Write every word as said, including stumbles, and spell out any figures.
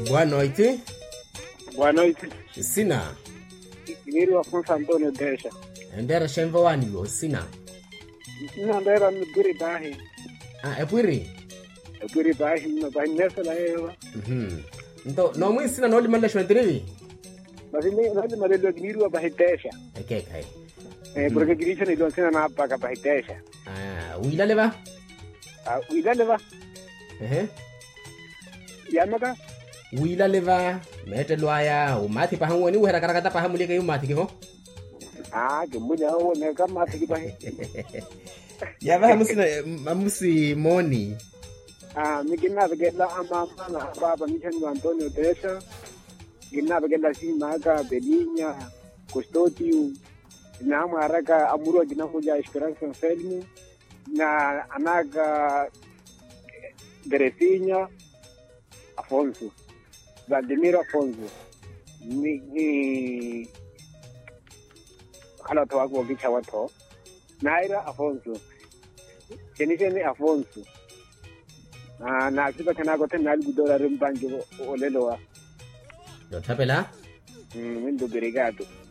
Boa noite. Boa noite. Sina. Ngiri Afonso Antonio Desha. Ndera shemva wani lo sina. Sina ndera mbiri bahi. Ah, epwiri. Mbiri bahi no bahi nesa la hewa. Mhm. Ndo no mwi sina no limanda shwentiri. Basi ni ndio malelo ngiri wa bahi Desha. Okay, okay. Eh, porque girisha ni sina na hapa ka bahi Desha. Ah, uila leva? Ah, uila leva. Eh. Yamaka? Uila leva, mete loaya, umati pa hangoni uhera karakata pa hamuli kayo mati ko. Ah, kemunya ho ne kama tiki bahi. Ya ba musina amusi moni. Ah, mikina begela ama mama baba Michelio Antonio Desha. Gina begela si maga Belinya, Custodio. Na maraka amuro gina moja Esperança Felmo. Na anaga Teresinha Afonso. Vladimir Afonso. Ni ni ala to ako gicha wato. Naira Afonso. Kenisheni Afonso. Na na kiba kana gote na algudora rumbanjo oleloa. Lo tapela? Mm, muito obrigado.